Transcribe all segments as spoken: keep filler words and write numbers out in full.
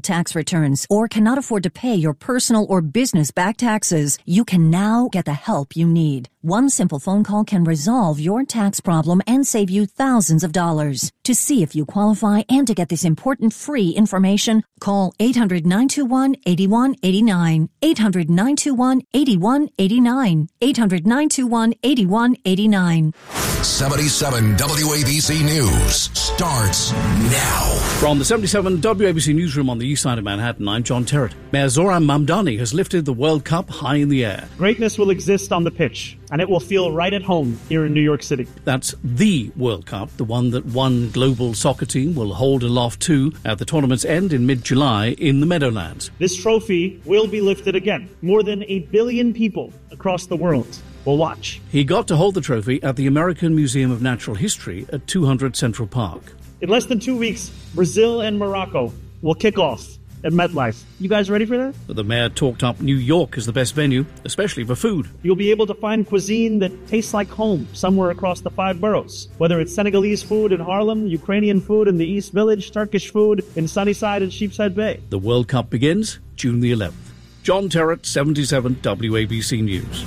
tax returns or cannot afford to pay your personal or business back taxes, you can now get the help you need. One simple phone call can resolve your tax problem and save you thousands of dollars. To see if you qualify and to get this important free information, call eight hundred, nine two one, eight one eight nine, eight hundred, nine two one, eight one eight nine, eight hundred, nine two one, eight one eight nine. seventy-seven W A B C News starts now. From the seventy-seven W A B C newsroom on the east side of Manhattan, I'm John Terrett. Mayor Zoran Mamdani has lifted the World Cup high in the air. Greatness will exist on the pitch, and it will feel right at home here in New York City. That's the World Cup, the one that one global soccer team will hold aloft to at the tournament's end in mid-July in the Meadowlands. This trophy will be lifted again. More than a billion people across the world will watch. He got to hold the trophy at the American Museum of Natural History at two hundred Central Park. In less than two weeks, Brazil and Morocco will kick off at MetLife. You guys ready for that? But the mayor talked up New York as the best venue, especially for food. You'll be able to find cuisine that tastes like home somewhere across the five boroughs. Whether it's Senegalese food in Harlem, Ukrainian food in the East Village, Turkish food in Sunnyside and Sheepshead Bay. The World Cup begins June the eleventh. John Terrett, seventy-seven W A B C News.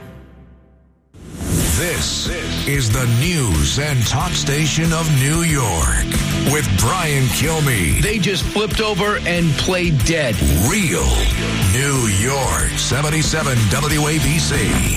This is the news and talk station of New York with Brian Kilmeade. They just flipped over and played dead. Real New York, seventy-seven W A B C.